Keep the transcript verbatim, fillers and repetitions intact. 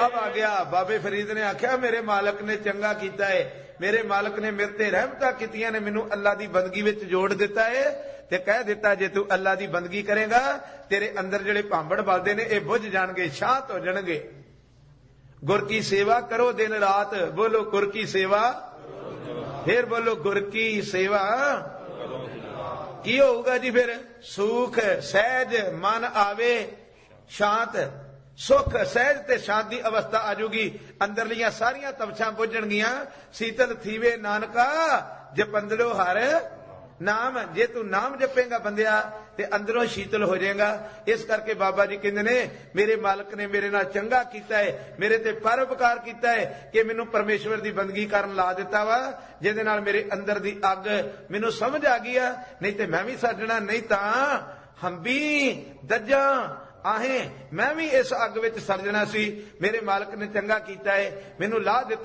जवाब आ गया। बाबे फरीद ने आख्या मेरे मालक ने चंगा कीता है, मेरे मालक ने मेरे ते रहमतां कीतियां ने, मैनू अल्लाह दी बंदगी विच जोड़ दिता है ते कह दिता जे तू अल्लाह दी बंदगी करेगा तेरे अंदर जिहड़े भांबड़ बलदे ने ये बुझ जाणगे, शांत हो जाणगे। गुर की सेवा करो दिन रात, बोलो गुर की सेवा, फिर बोलो गुर की सेवा। की होगा जी फिर? सुख सहज मन आवे, शांत सुख सहज ते शांत दी अवस्था आ जूगी। अंदरलियां सारियां तपछां बुझणगियां। शीतल थीवे नानका जपंदड़ो हर नाम। जे तू नाम जपेगा बंदिया ते अंदरों शीतल हो जाएगा। इस करके बाबा जी कहते ने मेरे मालक ने मेरे नाल चंगा कीता है, मेरे ते परोपकार कीता है कि मैनू परमेश्वर दी बंदगी करन ला दिता वा, जिहदे नाल मेरे अंदर दी अग मैनू समझ आ गई। नहीं ते मैं भी सजना, नहीं तां हंबी दज्जा आहें मैं भी इस अग विच सड़ जाना सी। मेरे मालक ने चंगा कीता है, मैनू ला दिता।